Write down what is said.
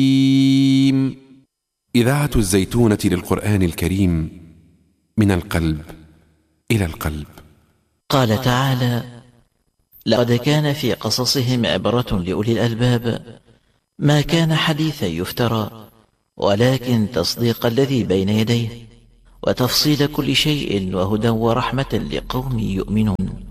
إذاعة الزيتونة للقرآن الكريم، من القلب إلى القلب. قال تعالى: لقد كان في قصصهم عبرة لأولي الألباب، ما كان حديثا يفترى، ولكن تصديق الذي بين يديه وتفصيل كل شيء وهدى ورحمة لقوم يؤمنون.